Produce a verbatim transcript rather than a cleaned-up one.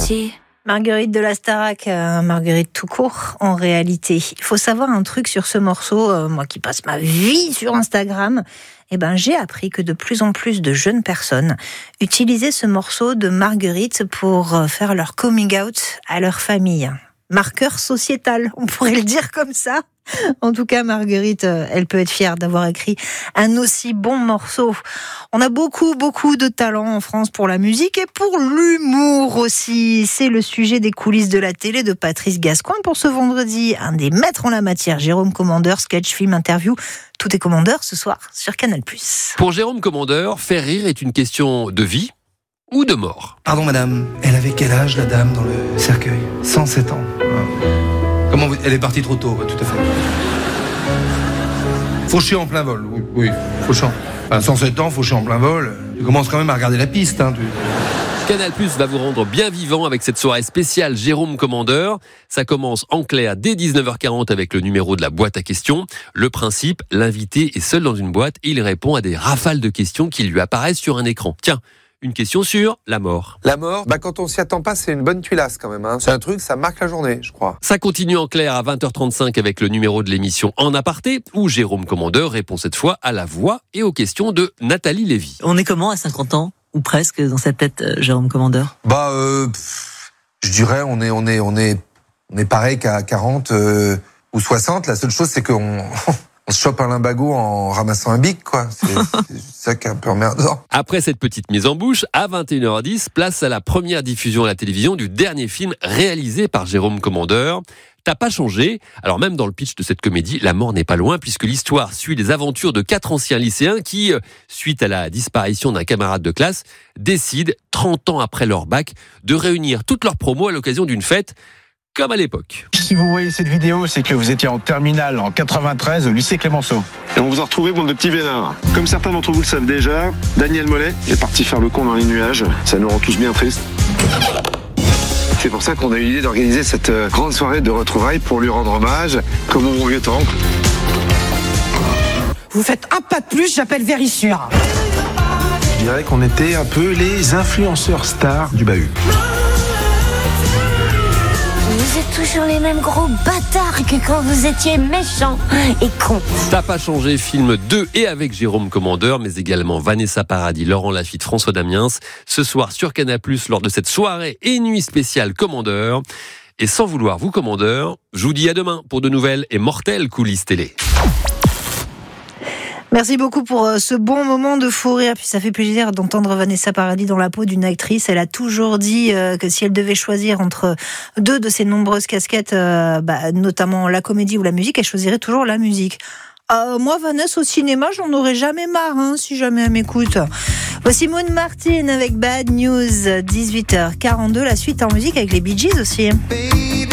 petit. Marguerite de la Starac, euh, Marguerite tout court, en réalité. Il faut savoir un truc sur ce morceau, euh, moi qui passe ma vie sur Instagram, eh ben, j'ai appris que de plus en plus de jeunes personnes utilisaient ce morceau de Marguerite pour euh, faire leur coming out à leur famille. Marqueur sociétal, on pourrait le dire comme ça. En tout cas, Marguerite, elle peut être fière d'avoir écrit un aussi bon morceau. On a beaucoup, beaucoup de talent en France pour la musique et pour l'humour aussi. C'est le sujet des coulisses de la télé de Patrice Gascoin pour ce vendredi. Un des maîtres en la matière, Jérôme Commandeur, sketch, film, interview. Tout est Commandeur ce soir sur Canal plus. Pour Jérôme Commandeur, faire rire est une question de vie ou de mort. Pardon madame, elle avait quel âge la dame dans le cercueil ? cent sept ans. Comment vous... Elle est partie trop tôt, ouais, tout à fait. Fauché en plein vol, oui, oui fauchant. Enfin, cent sept ans, fauché en plein vol. Tu commences quand même à regarder la piste. Hein, tu... Canal plus va vous rendre bien vivant avec cette soirée spéciale Jérôme Commandeur. Ça commence en clair dès dix-neuf heures quarante avec le numéro de la boîte à questions. Le principe, l'invité est seul dans une boîte et il répond à des rafales de questions qui lui apparaissent sur un écran. Tiens, une question sur la mort. La mort, bah quand on s'y attend pas, c'est une bonne tuilasse quand même. Hein. C'est un truc, ça marque la journée, je crois. Ça continue en clair à vingt heures trente-cinq avec le numéro de l'émission En aparté, où Jérôme Commandeur répond cette fois à la voix et aux questions de Nathalie Lévy. On est comment à cinquante ans, ou presque, dans sa tête, euh, Jérôme Commandeur ? Bah, euh, pff, je dirais, on est, on est, on est, on est pareil qu'à quarante euh, ou soixante. La seule chose, c'est qu'on on se chope un limbago en ramassant un bic, quoi. C'est, c'est ça qui est un peu emmerdant. Après cette petite mise en bouche, à vingt et une heures dix, place à la première diffusion à la télévision du dernier film réalisé par Jérôme Commandeur. T'as pas changé. Alors même dans le pitch de cette comédie, la mort n'est pas loin puisque l'histoire suit les aventures de quatre anciens lycéens qui, suite à la disparition d'un camarade de classe, décident, trente ans après leur bac, de réunir toutes leurs promos à l'occasion d'une fête, comme à l'époque. Si vous voyez cette vidéo, c'est que vous étiez en terminale en quatre-vingt-treize au lycée Clémenceau. Et on vous a retrouvé, bande de petits vénards. Comme certains d'entre vous le savent déjà, Daniel Mollet est parti faire le con dans les nuages. Ça nous rend tous bien tristes. C'est pour ça qu'on a eu l'idée d'organiser cette grande soirée de retrouvailles pour lui rendre hommage, comme au bon vieux temps. Vous faites un pas de plus, j'appelle Vérissure. Je dirais qu'on était un peu les influenceurs stars du bahut. Vous êtes toujours les mêmes gros bâtards que quand vous étiez méchants et cons. T'as pas changé, film de et avec Jérôme Commandeur, mais également Vanessa Paradis, Laurent Lafitte, François Damiens, ce soir sur Canal plus, lors de cette soirée et nuit spéciale Commandeur. Et sans vouloir vous Commandeur, je vous dis à demain pour de nouvelles et mortelles coulisses télé. Merci beaucoup pour ce bon moment de fou rire. Puis ça fait plaisir d'entendre Vanessa Paradis dans la peau d'une actrice. Elle a toujours dit que si elle devait choisir entre deux de ses nombreuses casquettes, bah, notamment la comédie ou la musique, elle choisirait toujours la musique. Euh, moi, Vanessa, au cinéma, j'en aurais jamais marre, hein, si jamais elle m'écoute. Voici Moon Martin avec Bad News, dix-huit heures quarante-deux. La suite en musique avec les Bee Gees aussi.